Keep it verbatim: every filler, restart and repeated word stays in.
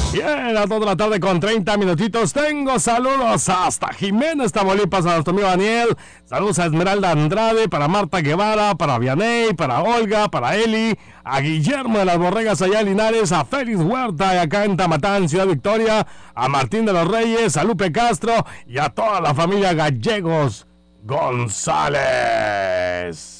Bien, a toda la tarde con treinta minutitos. Tengo saludos hasta Jiménez, Tamaulipas, a nuestro amigo Daniel. Saludos a Esmeralda Andrade, para Marta Guevara, para Vianey, para Olga, para Eli, a Guillermo de las Borregas allá en Linares, a Félix Huerta acá en Tamatán, Ciudad Victoria, a Martín de los Reyes, a Lupe Castro y a toda la familia Gallegos González.